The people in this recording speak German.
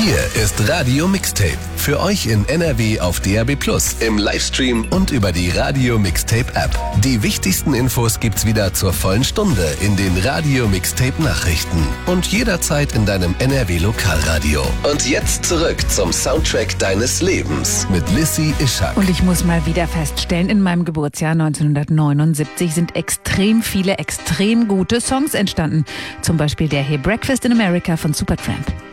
Hier ist Radio Mixtape. Für euch in NRW auf DAB+, im Livestream und über die Radio Mixtape App. Die wichtigsten Infos gibt's wieder zur vollen Stunde in den Radio Mixtape Nachrichten und jederzeit in deinem NRW Lokalradio. Und jetzt zurück zum Soundtrack deines Lebens mit Lissy Ischak. Und ich muss mal wieder feststellen, in meinem Geburtsjahr 1979 sind extrem viele, extrem gute Songs entstanden. Zum Beispiel der hier Breakfast in America von Supertramp.